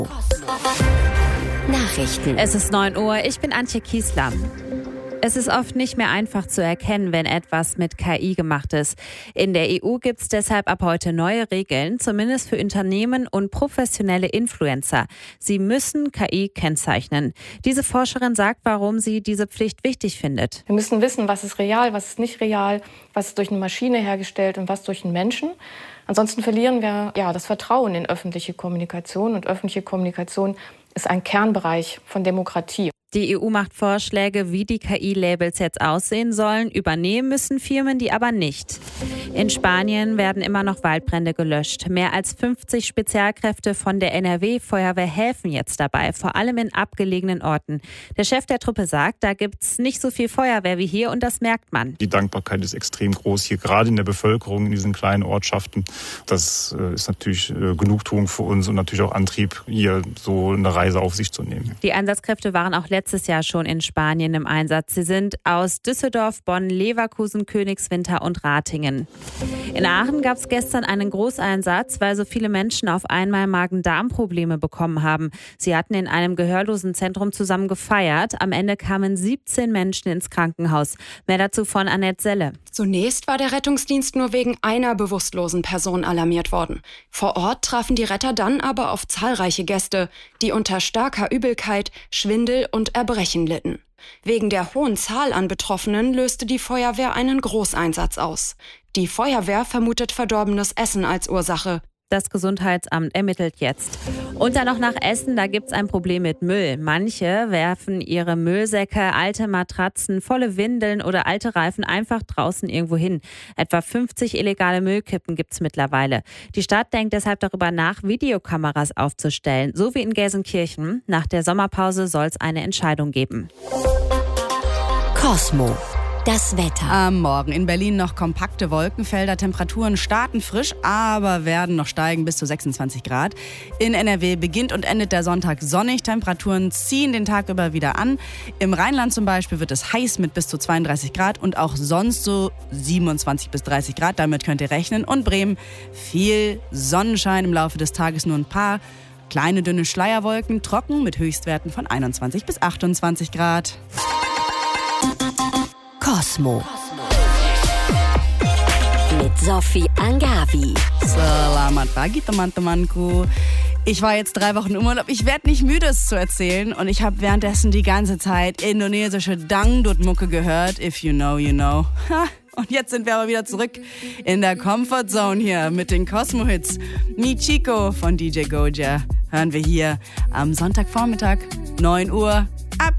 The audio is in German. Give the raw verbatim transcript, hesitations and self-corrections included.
Nachrichten. Es ist neun Uhr, ich bin Antje Kiesler. Es ist oft nicht mehr einfach zu erkennen, wenn etwas mit K I gemacht ist. In der E U gibt es deshalb ab heute neue Regeln, zumindest für Unternehmen und professionelle Influencer. Sie müssen K I kennzeichnen. Diese Forscherin sagt, warum sie diese Pflicht wichtig findet. Wir müssen wissen, was ist real, was ist nicht real, was ist durch eine Maschine hergestellt und was durch einen Menschen. Ansonsten verlieren wir ja das Vertrauen in öffentliche Kommunikation. Und öffentliche Kommunikation ist ein Kernbereich von Demokratie. Die E U macht Vorschläge, wie die K I-Labels jetzt aussehen sollen. Übernehmen müssen Firmen die aber nicht. In Spanien werden immer noch Waldbrände gelöscht. Mehr als fünfzig Spezialkräfte von der N R W-Feuerwehr helfen jetzt dabei, vor allem in abgelegenen Orten. Der Chef der Truppe sagt, da gibt's nicht so viel Feuerwehr wie hier und das merkt man. Die Dankbarkeit ist extrem groß hier, gerade in der Bevölkerung, in diesen kleinen Ortschaften. Das ist natürlich Genugtuung für uns und natürlich auch Antrieb, hier so eine Reise auf sich zu nehmen. Die Einsatzkräfte waren auch letztes Jahr schon in Spanien im Einsatz. Sie sind aus Düsseldorf, Bonn, Leverkusen, Königswinter und Ratingen. In Aachen gab es gestern einen Großeinsatz, weil so viele Menschen auf einmal Magen-Darm-Probleme bekommen haben. Sie hatten in einem Gehörlosenzentrum zusammen gefeiert. Am Ende kamen siebzehn Menschen ins Krankenhaus. Mehr dazu von Annette Selle. Zunächst war der Rettungsdienst nur wegen einer bewusstlosen Person alarmiert worden. Vor Ort trafen die Retter dann aber auf zahlreiche Gäste, die unter starker Übelkeit, Schwindel und Erbrechen litten. Wegen der hohen Zahl an Betroffenen löste die Feuerwehr einen Großeinsatz aus. Die Feuerwehr vermutet verdorbenes Essen als Ursache. Das Gesundheitsamt ermittelt jetzt. Und dann noch nach Essen, da gibt's ein Problem mit Müll. Manche werfen ihre Müllsäcke, alte Matratzen, volle Windeln oder alte Reifen einfach draußen irgendwo hin. Etwa fünfzig illegale Müllkippen gibt's mittlerweile. Die Stadt denkt deshalb darüber nach, Videokameras aufzustellen, so wie in Gelsenkirchen. Nach der Sommerpause soll es eine Entscheidung geben. Cosmo. Das Wetter. Am Morgen in Berlin noch kompakte Wolkenfelder. Temperaturen starten frisch, aber werden noch steigen bis zu sechsundzwanzig Grad. In N R W beginnt und endet der Sonntag sonnig. Temperaturen ziehen den Tag über wieder an. Im Rheinland zum Beispiel wird es heiß mit bis zu zweiunddreißig Grad und auch sonst so siebenundzwanzig bis dreißig Grad. Damit könnt ihr rechnen. Und Bremen viel Sonnenschein im Laufe des Tages, nur ein paar kleine dünne Schleierwolken, trocken mit Höchstwerten von einundzwanzig bis achtundzwanzig Grad. Cosmo. Mit Sophie Angavi. Selamat pagi, teman-temanku. Ich war jetzt drei Wochen im Urlaub. Ich werde nicht müde, es zu erzählen. Und ich habe währenddessen die ganze Zeit indonesische Dangdut-Mucke gehört. If you know, you know. Ha. Und jetzt sind wir aber wieder zurück in der Comfort Zone hier mit den Cosmo-Hits. Mi Chico von D J Goja hören wir hier am Sonntagvormittag, neun Uhr.